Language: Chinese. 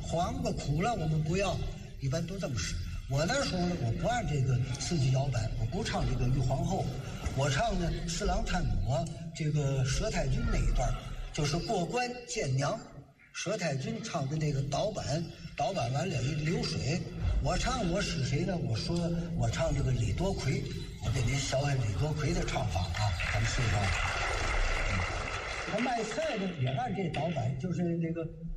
黄瓜苦了我们不要，一般都这么使。我那时候呢，我不按这个四季摇摆，我不唱这个玉皇后，我唱呢四郎探母啊，这个佘太君那一段，就是过关见娘。佘太君唱的那个导板完了一流水，我使谁呢？我唱这个李多奎，我给您小李多奎的唱法啊，咱们试一下。他卖菜的也按这导板，就是这个